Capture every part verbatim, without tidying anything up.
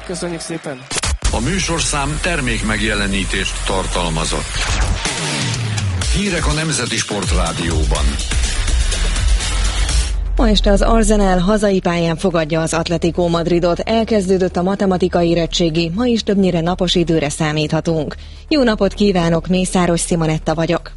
Köszönjük szépen! A műsorszám termék megjelenítést tartalmazott. Hírek a Nemzeti Sportrádióban. Ma este az Arsenal hazai pályán fogadja az Atlético Madridot. Elkezdődött a matematikai érettségi, ma is többnyire napos időre számíthatunk. Jó napot kívánok, Mészáros Simonetta vagyok.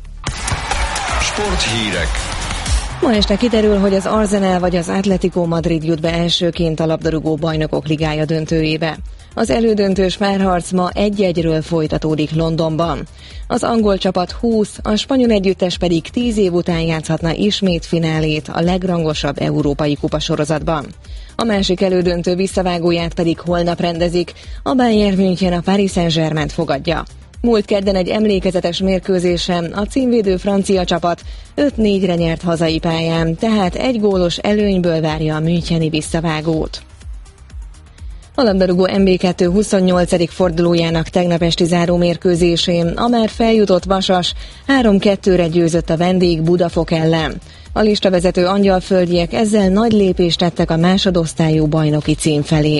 Sporthírek. Ma este kiderül, hogy az Arsenal vagy az Atlético Madrid jut be elsőként a labdarúgó bajnokok ligája döntőjébe. Az elődöntős párharc ma egy-egyről folytatódik Londonban. Az angol csapat húsz, a spanyol együttes pedig tíz év után játszhatna ismét finálét a legrangosabb európai kupasorozatban. A másik elődöntő visszavágóját pedig holnap rendezik, a Bayern München a Paris Saint-Germaint fogadja. Múlt kedden egy emlékezetes mérkőzésen a címvédő francia csapat öt négyre nyert hazai pályán, tehát egy gólos előnyből várja a müncheni visszavágót. A labdarúgó en bé kettő huszonnyolcadik fordulójának tegnap esti záró mérkőzésén a már feljutott Vasas három kettőre győzött a vendég Budafok ellen. A listavezető angyalföldiek ezzel nagy lépést tettek a másodosztályú bajnoki cím felé.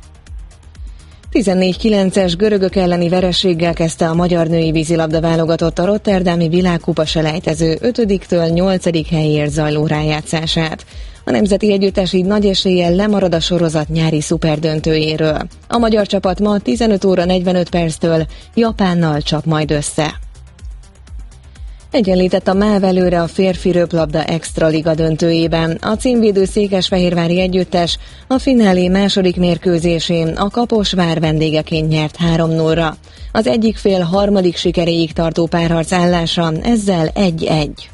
tizennégy kilences görögök elleni vereséggel kezdte a magyar női vízilabda válogatott a rotterdami világkupa selejtező ötödiktől nyolcadik helyért zajló rájátszását. A nemzeti együttes így nagy eséllyel lemarad a sorozat nyári szuperdöntőjéről. A magyar csapat ma tizenöt óra negyvenöt perctől Japánnal csap majd össze. Egyenlített a MÁV előre a férfi röplabda extraliga döntőjében. A címvédő székesfehérvári együttes a finálé második mérkőzésén a Kaposvár vendégeként nyert három nullra. Az egyik fél harmadik sikeréig tartó párharc állása ezzel egy-egy.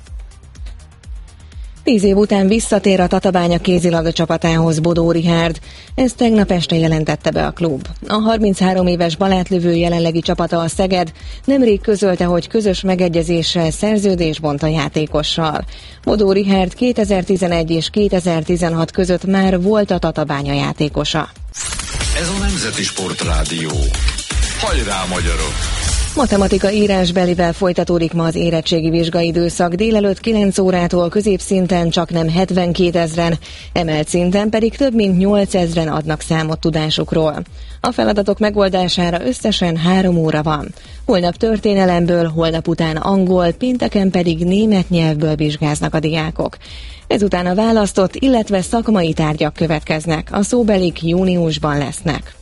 Tíz év után visszatér a Tatabánya kézilabda csapatához Bodó Richárd. Ezt tegnap este jelentette be a klub. A harminchárom éves balátlövő jelenlegi csapata a Szeged nemrég közölte, hogy közös megegyezéssel szerződés bont a játékossal. Bodó Richárd kétezer-tizenegy és kétezer-tizenhat között már volt a Tatabánya játékosa. Ez a Nemzeti Sportrádió. Hajrá, magyarok! Matematika írásbelivel folytatódik ma az érettségi vizsgaidőszak, délelőtt kilenc órától középszinten csaknem hetvenkétezren, emelt szinten pedig több mint nyolcezren adnak számot tudásukról. A feladatok megoldására összesen három óra van. Holnap történelemből, holnap után angol, pénteken pedig német nyelvből vizsgáznak a diákok. Ezután a választott, illetve szakmai tárgyak következnek, a szóbelik júniusban lesznek.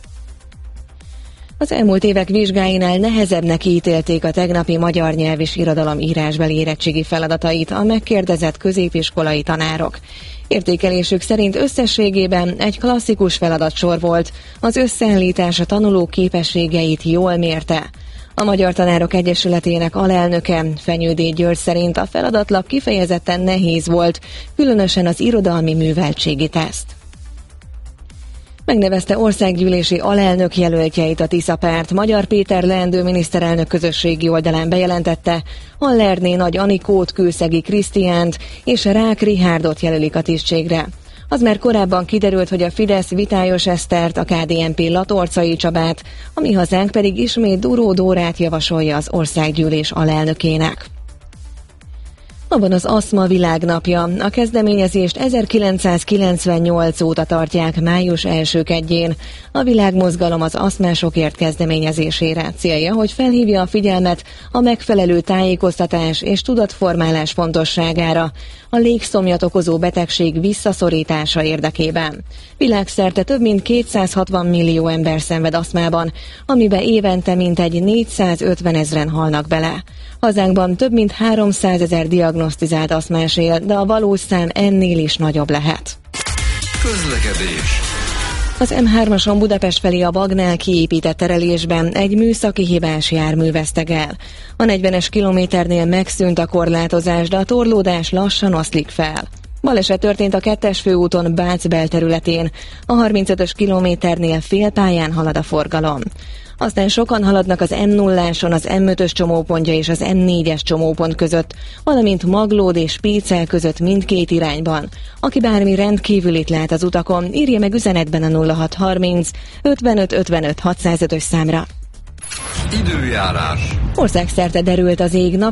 Az elmúlt évek vizsgáinál nehezebbnek ítélték a tegnapi magyar nyelv és irodalom írásbeli érettségi feladatait a megkérdezett középiskolai tanárok. Értékelésük szerint összességében egy klasszikus feladatsor volt, az összeállítás a tanulók képességeit jól mérte. A Magyar Tanárok Egyesületének alelnöke, Fenyődi György szerint a feladatlap kifejezetten nehéz volt, különösen az irodalmi műveltségi teszt. Megnevezte országgyűlési alelnök jelöltjeit a Tisza párt. Magyar Péter leendő miniszterelnök közösségi oldalán bejelentette, Hallerné Nagy Anikót, Kőszegi Krisztiánt és Rák Rihárdot jelölik a tisztségre. Az már korábban kiderült, hogy a Fidesz Vitályos Esztert, a ká dé en pé Latorcai Csabát, a Mi Hazánk pedig ismét Duró Dórát javasolja az országgyűlés alelnökének. Ma van az Aszma világnapja. A kezdeményezést ezerkilencszázkilencvennyolc óta tartják május első kedjén. A világmozgalom az aszmásokért kezdeményezésére. Célja, hogy felhívja a figyelmet a megfelelő tájékoztatás és tudatformálás fontosságára a légszomjat okozó betegség visszaszorítása érdekében. Világszerte több mint kétszázhatvan millió ember szenved aszmában, amiben évente mintegy négyszázötven ezren halnak bele. Hazánkban több mint háromszázezer diagnosztizált aszmás él, de a valós szám ennél is nagyobb lehet. Közlekedés. Az em hármason Budapest felé a Bagnál kiépített terelésben egy műszaki hibás jármű veszteg el. A negyvenes kilométernél megszűnt a korlátozás, de a torlódás lassan oszlik fel. Baleset történt a kettes főúton Bác belterületén. A harmincötös kilométernél félpályán halad a forgalom. Aztán sokan haladnak az em nulláson, az em ötös csomópontja és az em négyes csomópont között, valamint Maglód és Pécel között mindkét irányban. Aki bármi rendkívülit lát az utakon, írja meg üzenetben a nulla hat harminc ötvenöt ötvenöt hatszázötös számra. Időjárás. Országszerte derült az ég, nap